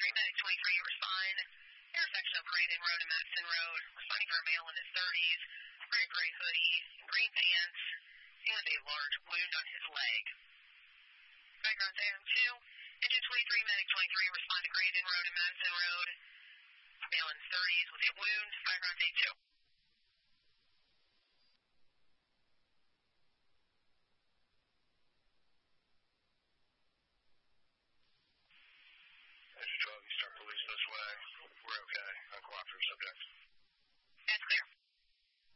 Medic 23, you respond. Intersection of Crandon Road and Madison Road. Responding for a male in his 30s, wearing a gray hoodie and green pants. He has a large wound on his leg. Background AM2. Engine 23, Medic 23, respond to Crandon Road and Madison Road. Male in his 30s with a wound. Background A2. Engine 12, you start police this way. We're okay. Uncooperative subject. That's clear.